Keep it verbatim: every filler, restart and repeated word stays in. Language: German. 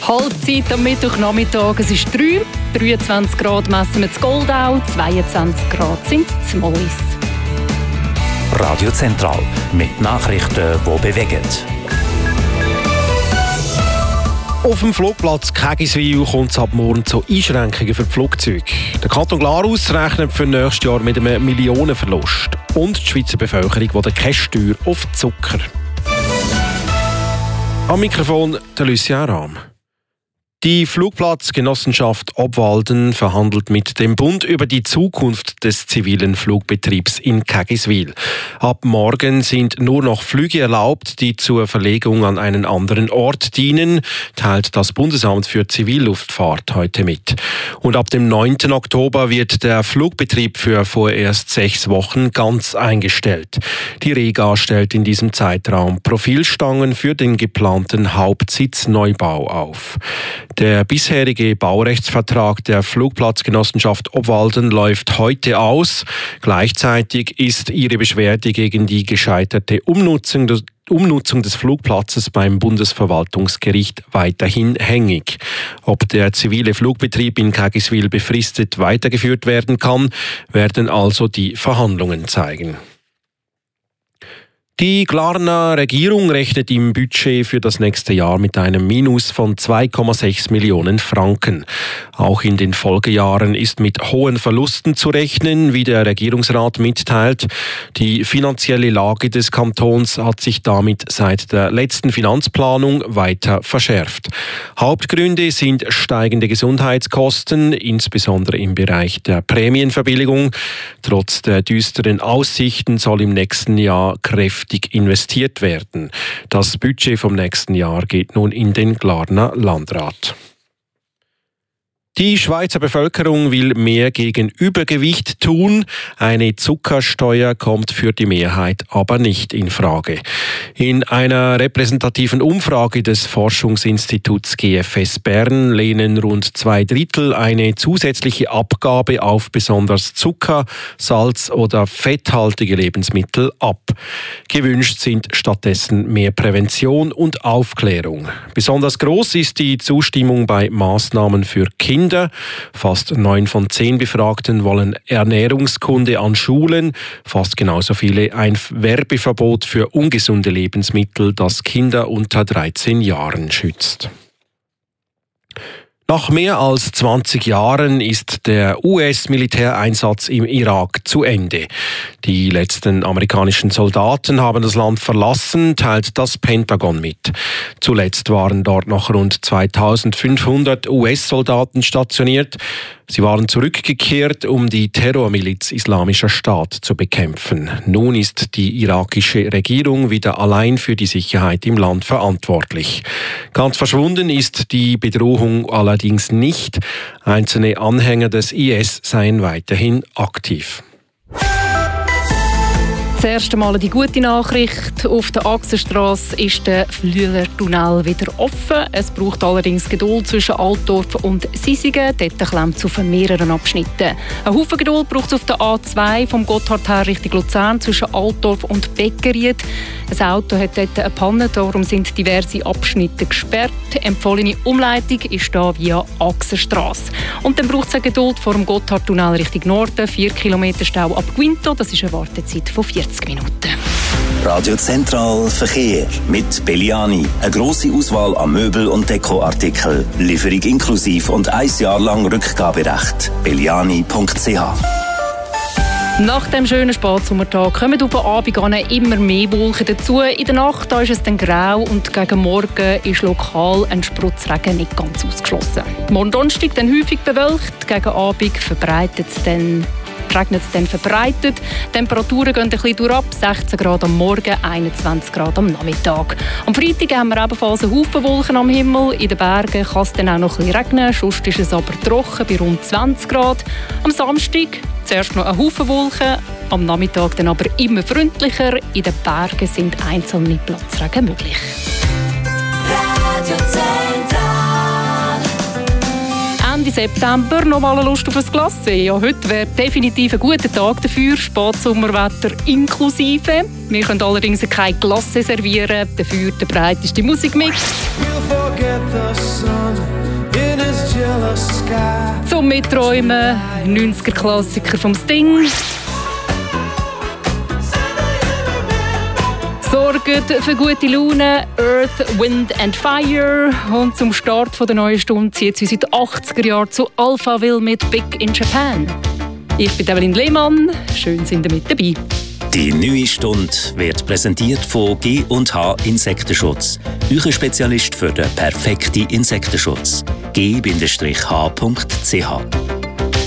Halbzeit am Mittwochnachmittag, es ist drei, dreiundzwanzig Grad messen wir zu Goldau, zweiundzwanzig Grad sind es zu Mollis. Radio Zentral mit Nachrichten, die bewegen. Auf dem Flugplatz Kägiswil kommt es ab morgen zu Einschränkungen für die Flugzeuge. Der Kanton Glarus rechnet für nächstes Jahr mit einem Millionenverlust. Und die Schweizer Bevölkerung will keine Steuer auf Zucker. Am Mikrofon der Lucien Rahm. Die Flugplatzgenossenschaft Obwalden verhandelt mit dem Bund über die Zukunft des zivilen Flugbetriebs in Kägiswil. Ab morgen sind nur noch Flüge erlaubt, die zur Verlegung an einen anderen Ort dienen, teilt das Bundesamt für Zivilluftfahrt heute mit. Und ab dem neunten Oktober wird der Flugbetrieb für vorerst sechs Wochen ganz eingestellt. Die Rega stellt in diesem Zeitraum Profilstangen für den geplanten Hauptsitzneubau auf. Der bisherige Baurechtsvertrag der Flugplatzgenossenschaft Obwalden läuft heute aus. Gleichzeitig ist ihre Beschwerde gegen die gescheiterte Umnutzung des Umnutzung des Flugplatzes beim Bundesverwaltungsgericht weiterhin hängig. Ob der zivile Flugbetrieb in Kägiswil befristet weitergeführt werden kann, werden also die Verhandlungen zeigen. Die Glarner Regierung rechnet im Budget für das nächste Jahr mit einem Minus von zwei Komma sechs Millionen Franken. Auch in den Folgejahren ist mit hohen Verlusten zu rechnen, wie der Regierungsrat mitteilt. Die finanzielle Lage des Kantons hat sich damit seit der letzten Finanzplanung weiter verschärft. Hauptgründe sind steigende Gesundheitskosten, insbesondere im Bereich der Prämienverbilligung. Trotz der düsteren Aussichten soll im nächsten Jahr kräftig investiert werden. Das Budget vom nächsten Jahr geht nun in den Glarner Landrat. Die Schweizer Bevölkerung will mehr gegen Übergewicht tun. Eine Zuckersteuer kommt für die Mehrheit aber nicht in Frage. In einer repräsentativen Umfrage des Forschungsinstituts G F S Bern lehnen rund zwei Drittel eine zusätzliche Abgabe auf besonders Zucker, Salz oder fetthaltige Lebensmittel ab. Gewünscht sind stattdessen mehr Prävention und Aufklärung. Besonders groß ist die Zustimmung bei Maßnahmen für Kinder. Fast neun von zehn Befragten wollen Ernährungskunde an Schulen, fast genauso viele ein Werbeverbot für ungesunde Lebensmittel, das Kinder unter dreizehn Jahren schützt. Nach mehr als zwanzig Jahren ist der U S-Militäreinsatz im Irak zu Ende. Die letzten amerikanischen Soldaten haben das Land verlassen, teilt das Pentagon mit. Zuletzt waren dort noch rund zweitausendfünfhundert U S-Soldaten stationiert. Sie waren zurückgekehrt, um die Terrormiliz Islamischer Staat zu bekämpfen. Nun ist die irakische Regierung wieder allein für die Sicherheit im Land verantwortlich. Ganz verschwunden ist die Bedrohung allerdings nicht. Einzelne Anhänger des I S seien weiterhin aktiv. Das erste Mal die gute Nachricht. Auf der Achsenstrasse ist der Flüeler-Tunnel wieder offen. Es braucht allerdings Geduld zwischen Altdorf und Sisigen. Dort klemmt es auf mehreren Abschnitten. Ein Haufen Geduld braucht es auf der A zwei vom Gotthard her Richtung Luzern zwischen Altdorf und Beckeried. Ein Auto hat dort eine Panne, darum sind diverse Abschnitte gesperrt. Empfohlene Umleitung ist hier via Achsenstrasse. Und dann braucht es eine Geduld vor dem Gotthard-Tunnel Richtung Norden. vier Kilometer Stau ab Guinto. Das ist eine Wartezeit von vierzig Minuten. Radio Zentral Verkehr mit Belliani. Eine grosse Auswahl an Möbel- und Dekoartikeln. Lieferung inklusiv und ein Jahr lang Rückgaberecht. belliani punkt c h. Nach dem schönen Spatsommertag kommen auf den Abend immer mehr Wolken dazu. In der Nacht da ist es dann grau und gegen Morgen ist lokal ein Spritzregen nicht ganz ausgeschlossen. Morgen Donnerstag dann häufig bewölkt, gegen Abend verbreitet es dann regnet es dann verbreitet. Die Temperaturen gehen ein bisschen durch ab. sechzehn Grad am Morgen, einundzwanzig Grad am Nachmittag. Am Freitag haben wir ebenfalls einen Haufen Wolken am Himmel. In den Bergen kann es dann auch noch ein bisschen regnen. Sonst ist es aber trocken bei rund zwanzig Grad. Am Samstag zuerst noch ein Haufen Wolken. Am Nachmittag dann aber immer freundlicher. In den Bergen sind einzelne Platzregen möglich. Radio Ende September noch mal Lust auf ein Glas. Ja, heute wäre definitiv ein guter Tag dafür, Spatsommerwetter inklusive. Wir können allerdings kein Glas servieren, dafür der breiteste Musikmix. We'll forget the sun. Zum Mitträumen, neunziger-Klassiker vom Sting. Sorgen für gute Laune, Earth, Wind and Fire. Und zum Start der neuen Stunde zieht es uns in die achtziger Jahre zu Alphaville mit Big in Japan. Ich bin Evelyn Lehmann, schön sind ihr mit dabei. Die neue Stunde wird präsentiert von G und H Insektenschutz. Euer Spezialist für den perfekten Insektenschutz. G H punkt C H